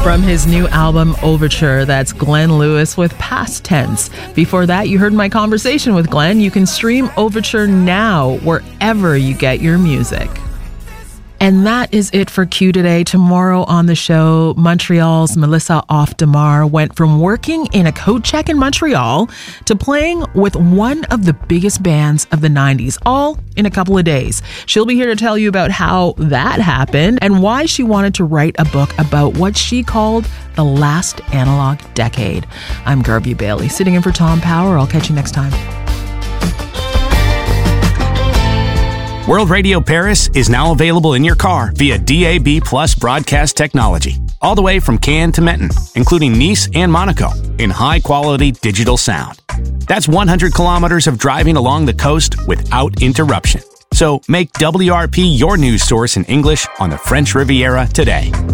From his new album, Overture, that's Glenn Lewis with Past Tense. Before that, you heard my conversation with Glenn. You can stream Overture now wherever you get your music. And that is it for Q today. Tomorrow on the show, Montreal's Melissa Off-Demar went from working in a coat check in Montreal to playing with one of the biggest bands of the 90s, all in a couple of days. She'll be here to tell you about how that happened and why she wanted to write a book about what she called the last analog decade. I'm Garvey Bailey, sitting in for Tom Power. I'll catch you next time. World Radio Paris is now available in your car via DAB+ broadcast technology, all the way from Cannes to Menton, including Nice and Monaco, in high-quality digital sound. That's 100 kilometers of driving along the coast without interruption. So make WRP your news source in English on the French Riviera today.